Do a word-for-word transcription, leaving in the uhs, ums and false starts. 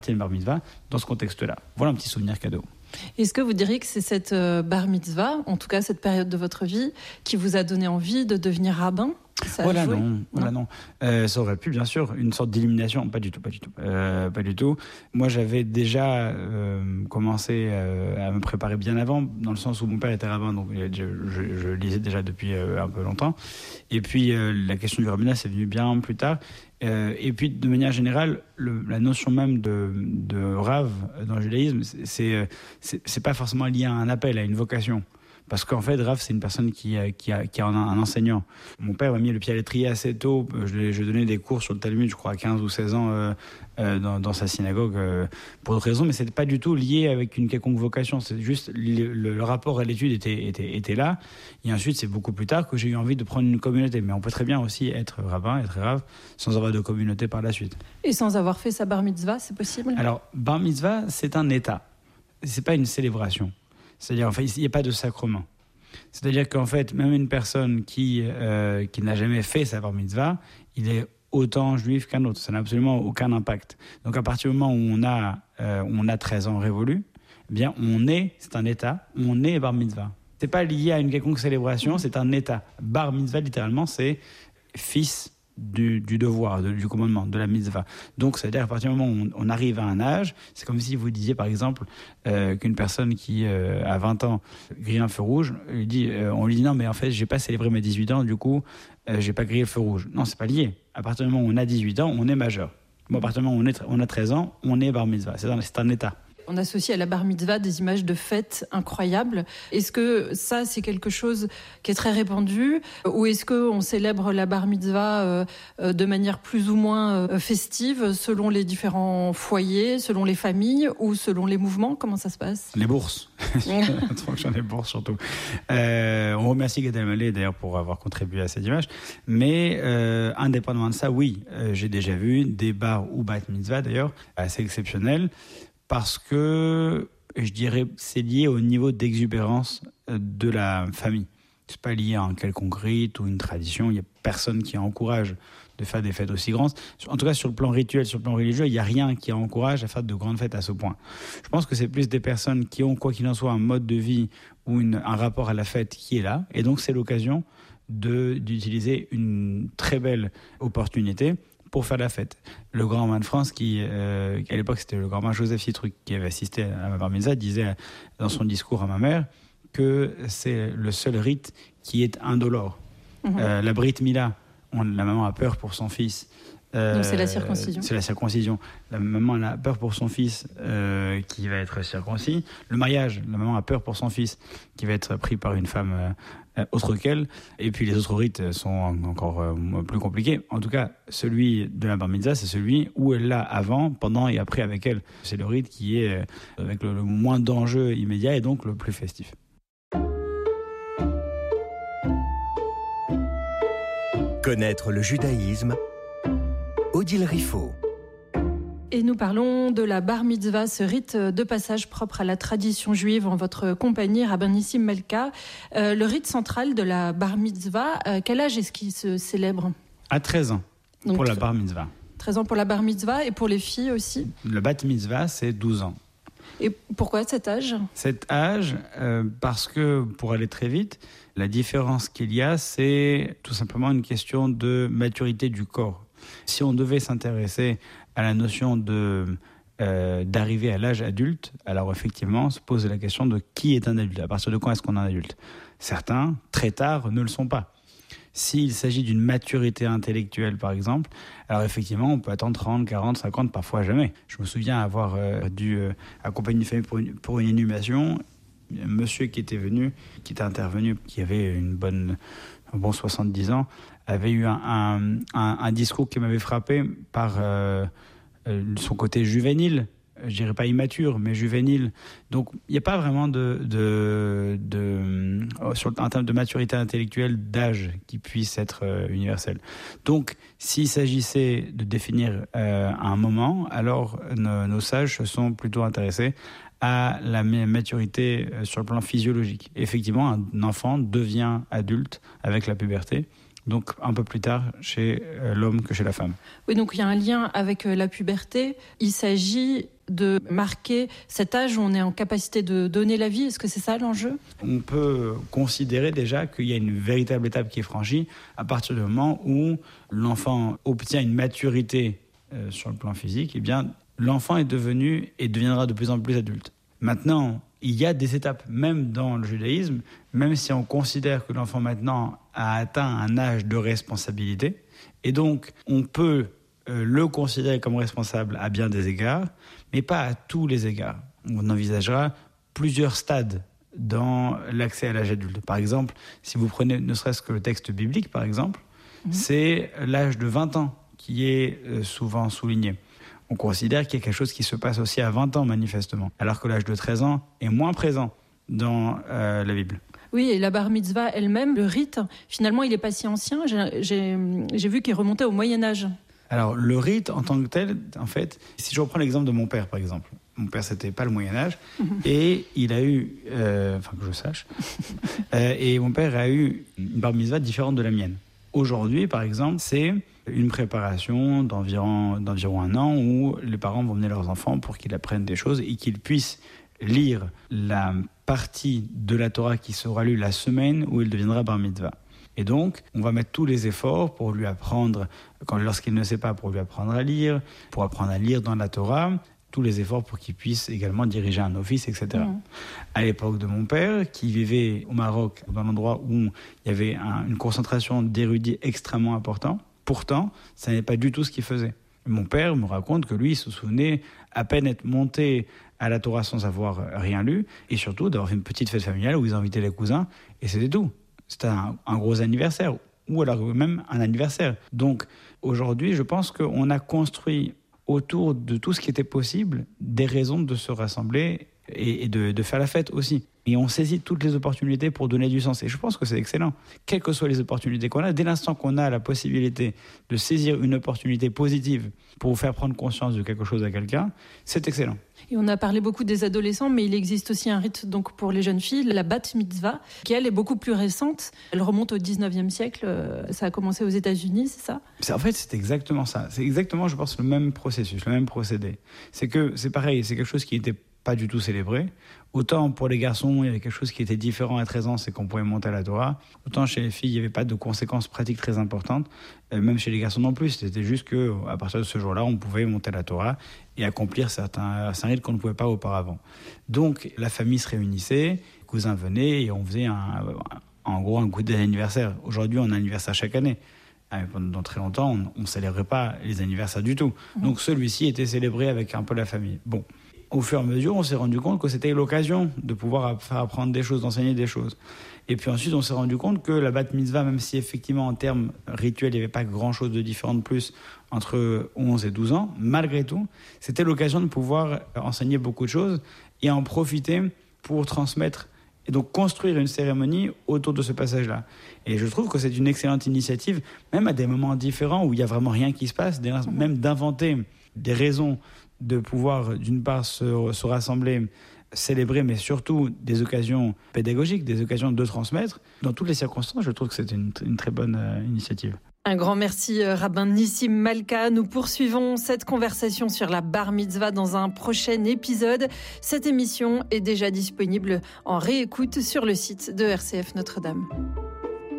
une bar mitzvah dans ce contexte-là. Voilà un petit souvenir cadeau. Est-ce que vous diriez que c'est cette euh, bar mitzvah, en tout cas cette période de votre vie, qui vous a donné envie de devenir rabbin ? Ça voilà non, non. Voilà non. Euh, ça aurait pu bien sûr une sorte d'illumination, pas du tout, pas du tout, euh, pas du tout. Moi j'avais déjà euh, commencé euh, à me préparer bien avant, dans le sens où mon père était rabbin, donc je, je, je lisais déjà depuis euh, un peu longtemps. Et puis euh, la question du rabbinat c'est venu bien plus tard. Euh, et puis de manière générale, le, la notion même de, de rave dans le judaïsme, c'est, c'est c'est pas forcément lié à un appel, à une vocation. Parce qu'en fait, Rav, c'est une personne qui, qui, a, qui a un, un enseignant. Mon père m'a mis le pied à l'étrier assez tôt. Je, je donnais des cours sur le Talmud, je crois, à quinze ou seize ans euh, euh, dans, dans sa synagogue, euh, pour d'autres raisons. Mais ce n'était pas du tout lié avec une quelconque vocation. C'est juste le, le, le rapport à l'étude était, était, était là. Et ensuite, c'est beaucoup plus tard que j'ai eu envie de prendre une communauté. Mais on peut très bien aussi être rabbin, être Rav, sans avoir de communauté par la suite. Et sans avoir fait sa bar mitzvah, c'est possible ? Alors, bar mitzvah, c'est un état. Ce n'est pas une célébration. C'est-à-dire, en fait, il n'y a pas de sacrement. C'est-à-dire qu'en fait, même une personne qui, euh, qui n'a jamais fait sa bar mitzvah, il est autant juif qu'un autre. Ça n'a absolument aucun impact. Donc, à partir du moment où on a, euh, on a treize ans révolus, eh bien, on est, c'est un état, on est bar mitzvah. Ce n'est pas lié à une quelconque célébration, c'est un état. Bar mitzvah, littéralement, c'est fils Du, du devoir, de, du commandement, de la mitzvah. Donc, c'est-à-dire, à partir du moment où on, on arrive à un âge, c'est comme si vous disiez, par exemple, euh, qu'une personne qui euh, a vingt ans grille un feu rouge, lui dit, euh, on lui dit non, mais en fait, j'ai pas célébré mes dix-huit ans, du coup, euh, j'ai pas grillé le feu rouge. Non, c'est pas lié. À partir du moment où on a dix-huit ans, on est majeur. Bon, à partir du moment où on, est, on a treize ans, on est bar mitzvah. C'est un, c'est un état. On associe à la bar mitzvah des images de fêtes incroyables. Est-ce que ça, c'est quelque chose qui est très répandu ? Ou est-ce qu'on célèbre la bar mitzvah euh, euh, de manière plus ou moins euh, festive, selon les différents foyers, selon les familles ou selon les mouvements ? Comment ça se passe ? Les bourses. les bourses surtout. Euh, on remercie Gad Elmaleh d'ailleurs pour avoir contribué à cette image. Mais euh, indépendamment de ça, oui, euh, j'ai déjà vu des bars ou bat mitzvah d'ailleurs, assez exceptionnels. Parce que, je dirais, c'est lié au niveau d'exubérance de la famille. C'est pas lié à un quelconque rite ou une tradition. Il n'y a personne qui encourage de faire des fêtes aussi grandes. En tout cas, sur le plan rituel, sur le plan religieux, il n'y a rien qui encourage à faire de grandes fêtes à ce point. Je pense que c'est plus des personnes qui ont, quoi qu'il en soit, un mode de vie ou une, un rapport à la fête qui est là. Et donc, c'est l'occasion de, d'utiliser une très belle opportunité pour faire la fête. Le grand rabbin de France, qui, euh, à l'époque c'était le grand rabbin Joseph Citruc, qui avait assisté à ma bar mitzvah, disait dans son discours à ma mère que c'est le seul rite qui est indolore. Mmh. Euh, la Brit Mila, on, la maman a peur pour son fils. Euh, Donc c'est la circoncision. C'est la circoncision. La maman elle a peur pour son fils euh, qui va être circoncis. Le mariage, la maman a peur pour son fils qui va être pris par une femme euh, autre qu'elle. Et puis les autres rites sont encore euh, plus compliqués. En tout cas, celui de la bar mitzvah, c'est celui où elle l'a avant, pendant et après avec elle. C'est le rite qui est euh, avec le, le moins d'enjeux immédiats et donc le plus festif. Connaître le judaïsme, Odile Riffaut. Et nous parlons de la bar mitzvah, ce rite de passage propre à la tradition juive en votre compagnie, Rabbin Nissim Melka. Euh, le rite central de la bar mitzvah, euh, quel âge est-ce qu'il se célèbre ? À treize ans, donc, pour la bar mitzvah. treize ans pour la bar mitzvah et pour les filles aussi ? Le bat mitzvah, c'est douze ans. Et pourquoi cet âge ? Cet âge, euh, parce que, pour aller très vite, la différence qu'il y a, c'est tout simplement une question de maturité du corps. Si on devait s'intéresser à la notion de, euh, d'arriver à l'âge adulte, alors effectivement, on se pose la question de qui est un adulte, à partir de quand est-ce qu'on est un adulte. Certains, très tard, ne le sont pas. S'il s'agit d'une maturité intellectuelle, par exemple, alors effectivement, on peut attendre trente, quarante, cinquante, parfois jamais. Je me souviens avoir euh, dû euh, accompagner une famille pour une, pour une inhumation. Un monsieur qui était venu, qui était intervenu, qui avait une bonne, un bon soixante-dix ans, avait eu un, un, un, un discours qui m'avait frappé par euh, euh, son côté juvénile. Je dirais pas immature, mais juvénile. Donc, il n'y a pas vraiment de, de, de sur, en termes de maturité intellectuelle, d'âge qui puisse être euh, universel. Donc, s'il s'agissait de définir euh, un moment, alors nos, nos sages se sont plutôt intéressés à la maturité sur le plan physiologique. Effectivement, un enfant devient adulte avec la puberté, donc un peu plus tard chez l'homme que chez la femme. Oui, donc il y a un lien avec la puberté. Il s'agit de marquer cet âge où on est en capacité de donner la vie. Est-ce que c'est ça l'enjeu ? On peut considérer déjà qu'il y a une véritable étape qui est franchie à partir du moment où l'enfant obtient une maturité euh, sur le plan physique. Eh bien, l'enfant est devenu et deviendra de plus en plus adulte. Maintenant, il y a des étapes, même dans le judaïsme, même si on considère que l'enfant maintenant a atteint un âge de responsabilité, et donc on peut euh, le considérer comme responsable à bien des égards, mais pas à tous les égards. On envisagera plusieurs stades dans l'accès à l'âge adulte. Par exemple, si vous prenez ne serait-ce que le texte biblique, par exemple, mmh. c'est l'âge de vingt ans qui est euh, souvent souligné. On considère qu'il y a quelque chose qui se passe aussi à vingt ans, manifestement, alors que l'âge de treize ans est moins présent dans euh, la Bible. Oui, et la bar mitzvah elle-même, le rite, finalement, il n'est pas si ancien. J'ai, j'ai, j'ai vu qu'il remontait au Moyen-Âge. Alors, le rite, en tant que tel, en fait, si je reprends l'exemple de mon père, par exemple. Mon père, c'était pas le Moyen-Âge, mmh. et il a eu, euh, enfin que je sache, euh, et mon père a eu une bar mitzvah différente de la mienne. Aujourd'hui, par exemple, c'est une préparation d'environ, d'environ un an où les parents vont mener leurs enfants pour qu'ils apprennent des choses et qu'ils puissent lire la partie de la Torah qui sera lue la semaine où il deviendra bar mitzvah. Et donc, on va mettre tous les efforts pour lui apprendre, quand, lorsqu'il ne sait pas, pour lui apprendre à lire, pour apprendre à lire dans la Torah, tous les efforts pour qu'il puisse également diriger un office, et cetera. Mmh. À l'époque de mon père, qui vivait au Maroc, dans l'endroit où il y avait un, une concentration d'érudits extrêmement importante, pourtant, ça n'est pas du tout ce qu'il faisait. Mon père me raconte que lui, il se souvenait à peine être monté à la Torah sans avoir rien lu, et surtout d'avoir fait une petite fête familiale où ils invitaient les cousins, et c'était tout. C'était un, un gros anniversaire, ou alors même un anniversaire. Donc, aujourd'hui, je pense qu'on a construit autour de tout ce qui était possible des raisons de se rassembler et, et de, de faire la fête aussi. Et on saisit toutes les opportunités pour donner du sens. Et je pense que c'est excellent. Quelles que soient les opportunités qu'on a, dès l'instant qu'on a la possibilité de saisir une opportunité positive pour faire prendre conscience de quelque chose à quelqu'un, c'est excellent. Et on a parlé beaucoup des adolescents, mais il existe aussi un rite donc, pour les jeunes filles, la bat mitzvah, qui elle est beaucoup plus récente. Elle remonte au dix-neuvième siècle. Ça a commencé aux États-Unis, c'est ça ? En fait, c'est exactement ça. C'est exactement, je pense, le même processus, le même procédé. C'est que c'est pareil, c'est quelque chose qui était pas du tout célébré. Autant pour les garçons, il y avait quelque chose qui était différent à treize ans, c'est qu'on pouvait monter à la Torah. Autant chez les filles, il n'y avait pas de conséquences pratiques très importantes. Même chez les garçons non plus. C'était juste qu'à partir de ce jour-là, on pouvait monter à la Torah et accomplir certains, certains rites qu'on ne pouvait pas auparavant. Donc, la famille se réunissait, les cousins venaient et on faisait un, en gros un goûter d'anniversaire. Aujourd'hui, on a un anniversaire chaque année. Pendant très longtemps, on ne célébrait pas les anniversaires du tout. Donc, celui-ci était célébré avec un peu la famille. Bon. Au fur et à mesure, on s'est rendu compte que c'était l'occasion de pouvoir faire apprendre des choses, d'enseigner des choses. Et puis ensuite, on s'est rendu compte que la bat mitzvah, même si effectivement en termes rituels, il n'y avait pas grand-chose de différent de plus entre onze et douze ans, malgré tout, c'était l'occasion de pouvoir enseigner beaucoup de choses et en profiter pour transmettre et donc construire une cérémonie autour de ce passage-là. Et je trouve que c'est une excellente initiative, même à des moments différents où il n'y a vraiment rien qui se passe, même d'inventer des raisons de pouvoir, d'une part, se, se rassembler, célébrer, mais surtout des occasions pédagogiques, des occasions de transmettre. Dans toutes les circonstances, je trouve que c'est une, une très bonne euh, initiative. Un grand merci, Rabbin Nissim Malka. Nous poursuivons cette conversation sur la bar mitzvah dans un prochain épisode. Cette émission est déjà disponible en réécoute sur le site de R C F Notre-Dame.